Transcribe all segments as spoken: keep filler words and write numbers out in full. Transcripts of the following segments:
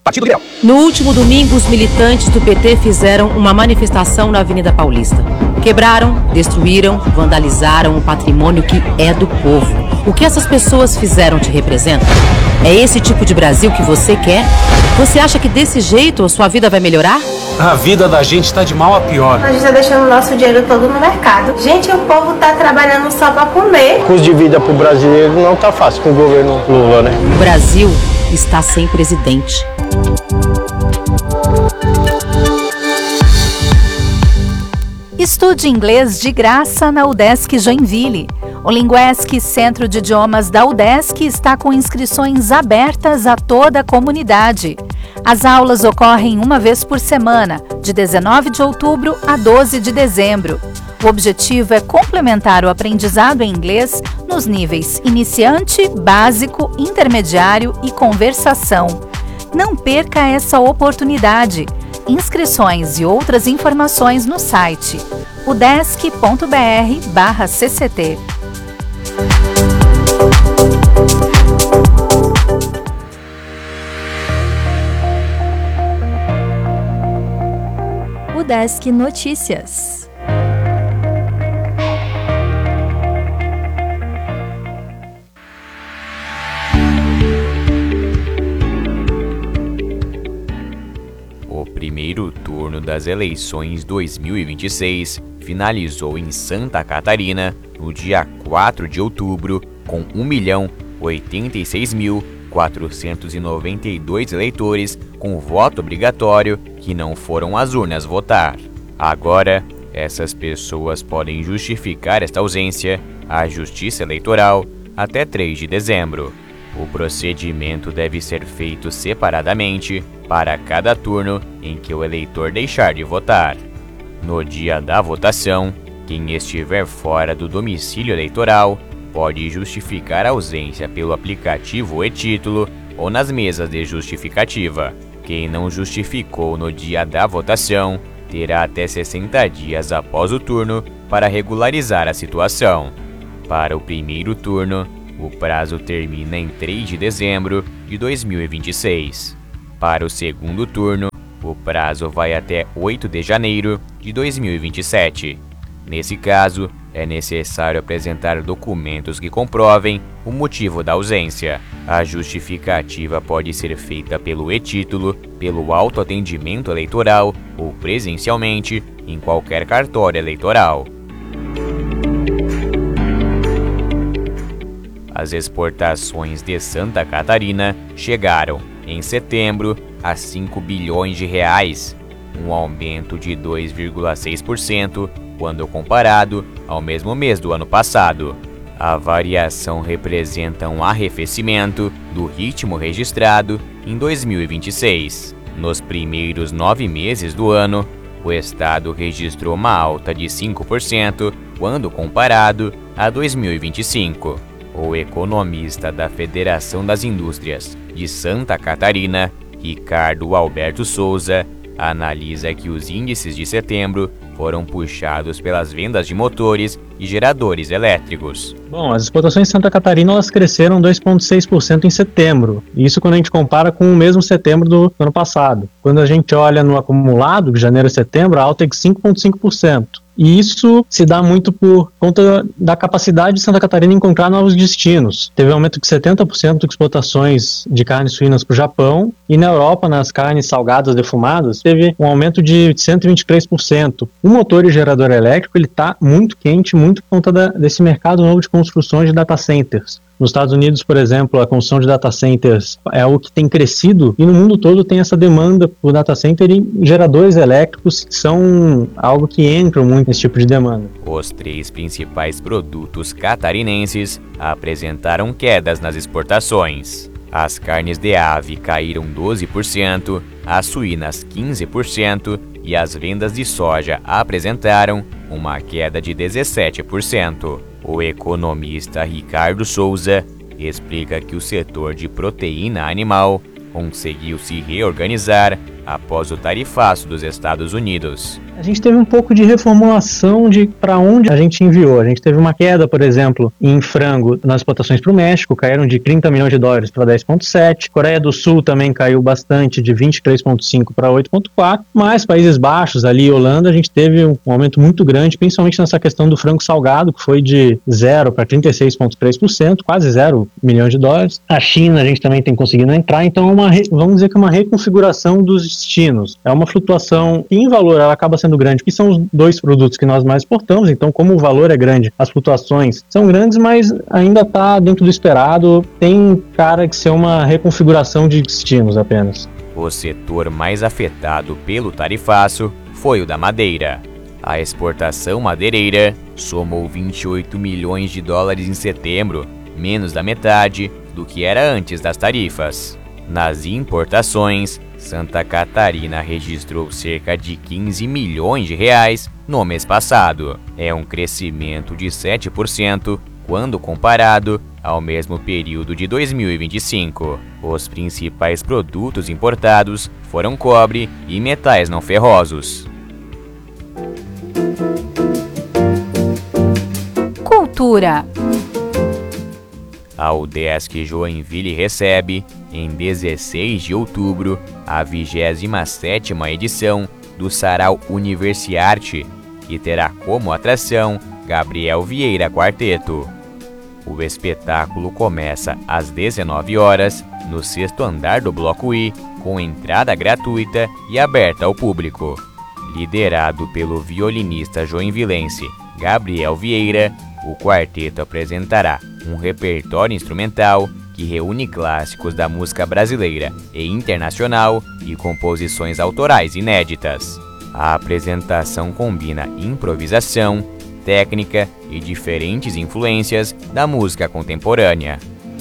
Partido Liberal. No último domingo, os militantes do P T fizeram uma manifestação na Avenida Paulista. Quebraram, destruíram, vandalizaram o patrimônio que é do povo. O que essas pessoas fizeram te representa? É esse tipo de Brasil que você quer? Você acha que desse jeito a sua vida vai melhorar? A vida da gente está de mal a pior. A gente está deixando o nosso dinheiro todo no mercado. Gente, o povo está trabalhando só para comer. O custo de vida para o brasileiro não está fácil com o governo Lula, né? O Brasil está sem presidente. Estude inglês de graça na UDESC Joinville. O Linguesc, Centro de Idiomas da UDESC, está com inscrições abertas a toda a comunidade. As aulas ocorrem uma vez por semana, de dezenove de outubro a doze de dezembro. O objetivo é complementar o aprendizado em inglês nos níveis iniciante, básico, intermediário e conversação. Não perca essa oportunidade. Inscrições e outras informações no site udesc ponto br barra C C T. UDESC Notícias. O primeiro turno das eleições dois mil e vinte e seis finalizou em Santa Catarina no dia quatro de outubro com um milhão oitenta e seis mil quatrocentos e noventa e dois eleitores com voto obrigatório que não foram às urnas votar. Agora, essas pessoas podem justificar esta ausência à Justiça Eleitoral até três de dezembro. O procedimento deve ser feito separadamente para cada turno em que o eleitor deixar de votar. No dia da votação, quem estiver fora do domicílio eleitoral pode justificar a ausência pelo aplicativo e-título ou nas mesas de justificativa. Quem não justificou no dia da votação terá até sessenta dias após o turno para regularizar a situação. Para o primeiro turno, o prazo termina em três de dezembro de dois mil e vinte e seis. Para o segundo turno, o prazo vai até oito de janeiro de dois mil e vinte e sete. Nesse caso, é necessário apresentar documentos que comprovem o motivo da ausência. A justificativa pode ser feita pelo e-título, pelo autoatendimento eleitoral ou presencialmente em qualquer cartório eleitoral. As exportações de Santa Catarina chegaram, em setembro, a cinco bilhões de reais, um aumento de dois vírgula seis por cento quando comparado ao mesmo mês do ano passado. A variação representa um arrefecimento do ritmo registrado em dois mil e vinte e seis. Nos primeiros nove meses do ano, o estado registrou uma alta de cinco por cento quando comparado a dois mil e vinte e cinco. O economista da Federação das Indústrias de Santa Catarina, Ricardo Alberto Souza, analisa que os índices de setembro foram puxados pelas vendas de motores e geradores elétricos. Bom, as exportações em Santa Catarina elas cresceram dois vírgula seis por cento em setembro, isso quando a gente compara com o mesmo setembro do ano passado. Quando a gente olha no acumulado, de janeiro a setembro, a alta é de cinco vírgula cinco por cento. E isso se dá muito por conta da capacidade de Santa Catarina em encontrar novos destinos. Teve um aumento de setenta por cento de exportações de carnes suínas para o Japão, e na Europa, nas carnes salgadas defumadas, teve um aumento de cento e vinte e três por cento. O motor e gerador elétrico está muito quente, muito por conta da, desse mercado novo de construções de data centers. Nos Estados Unidos, por exemplo, a construção de data centers é algo que tem crescido, e no mundo todo tem essa demanda por data center, e geradores elétricos são algo que entram muito nesse tipo de demanda. Os três principais produtos catarinenses apresentaram quedas nas exportações. As carnes de ave caíram doze por cento, as suínas quinze por cento e as vendas de soja apresentaram uma queda de dezessete por cento. O economista Ricardo Souza explica que o setor de proteína animal conseguiu se reorganizar após o tarifaço dos Estados Unidos. A gente teve um pouco de reformulação de para onde a gente enviou. A gente teve uma queda, por exemplo, em frango nas exportações para o México, caíram de trinta milhões de dólares para dez vírgula sete. Coreia do Sul também caiu bastante, de vinte e três vírgula cinco para oito vírgula quatro. Mas Países Baixos, ali Holanda, a gente teve um aumento muito grande, principalmente nessa questão do frango salgado, que foi de zero para trinta e seis vírgula três por cento, quase zero milhões de dólares. A China a gente também tem conseguido entrar, então é uma, vamos dizer que é uma reconfiguração dos destinos. É uma flutuação que em valor ela acaba sendo grande, que são os dois produtos que nós mais exportamos, então como o valor é grande, as flutuações são grandes, mas ainda está dentro do esperado, tem cara que ser uma reconfiguração de destinos apenas. O setor mais afetado pelo tarifaço foi o da madeira. A exportação madeireira somou vinte e oito milhões de dólares em setembro, menos da metade do que era antes das tarifas. Nas importações, Santa Catarina registrou cerca de quinze milhões de reais no mês passado. É um crescimento de sete por cento quando comparado ao mesmo período de dois mil e vinte e cinco. Os principais produtos importados foram cobre e metais não ferrosos. Cultura. A UDESC Joinville recebe, em dezesseis de outubro, a vigésima sétima edição do Sarau Universiarte, que terá como atração Gabriel Vieira Quarteto. O espetáculo começa às dezenove horas, no sexto andar do Bloco I, com entrada gratuita e aberta ao público. Liderado pelo violinista joinvilense Gabriel Vieira, o quarteto apresentará um repertório instrumental que reúne clássicos da música brasileira e internacional e composições autorais inéditas. A apresentação combina improvisação, técnica e diferentes influências da música contemporânea.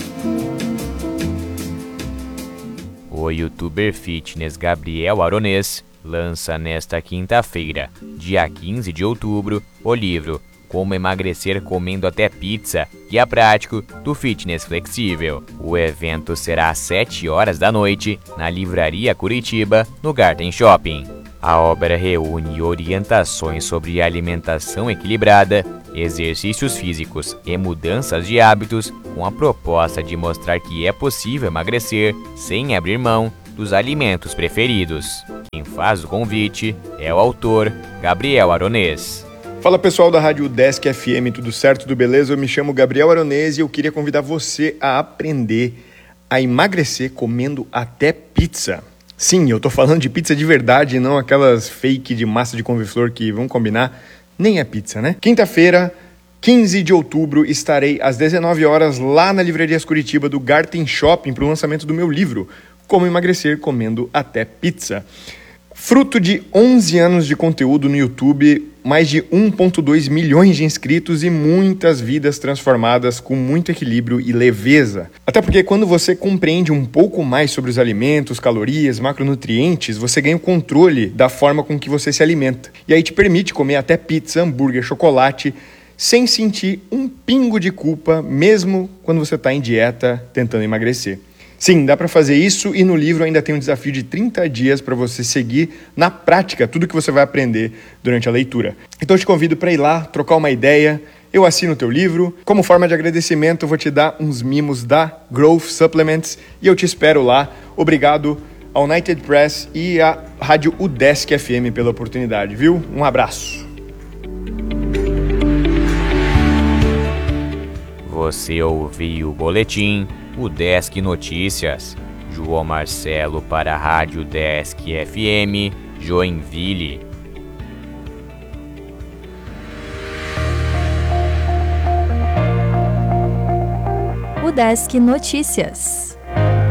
O youtuber fitness Gabriel Aronês lança nesta quinta-feira, dia quinze de outubro, o livro Como Emagrecer Comendo Até Pizza, Guia Prático do Fitness Flexível. O evento será às sete horas da noite, na Livraria Curitiba, no Garten Shopping. A obra reúne orientações sobre alimentação equilibrada, exercícios físicos e mudanças de hábitos, com a proposta de mostrar que é possível emagrecer sem abrir mão dos alimentos preferidos. Quem faz o convite é o autor Gabriel Aronês. Fala pessoal da Rádio UDESC F M, tudo certo, tudo beleza? Eu me chamo Gabriel Aronês e eu queria convidar você a aprender a emagrecer comendo até pizza. Sim, eu tô falando de pizza de verdade, não aquelas fake de massa de couve-flor que, vamos combinar, nem é pizza, né? Quinta-feira, quinze de outubro, estarei às dezenove horas lá na Livraria Curitiba do Garten Shopping para o lançamento do meu livro, Como Emagrecer Comendo Até Pizza. Fruto de onze anos de conteúdo no YouTube, mais de um vírgula dois milhões de inscritos e muitas vidas transformadas com muito equilíbrio e leveza. Até porque quando você compreende um pouco mais sobre os alimentos, calorias, macronutrientes, você ganha o controle da forma com que você se alimenta. E aí te permite comer até pizza, hambúrguer, chocolate, sem sentir um pingo de culpa, mesmo quando você está em dieta tentando emagrecer. Sim, dá para fazer isso e no livro ainda tem um desafio de trinta dias para você seguir na prática tudo que você vai aprender durante a leitura. Então eu te convido para ir lá, trocar uma ideia, eu assino o teu livro. Como forma de agradecimento eu vou te dar uns mimos da Growth Supplements e eu te espero lá. Obrigado ao United Press e à Rádio UDESC F M pela oportunidade, viu? Um abraço. Você ouviu o boletim UDESC Notícias. João Marcelo para a Rádio UDESC F M, Joinville. UDESC Notícias.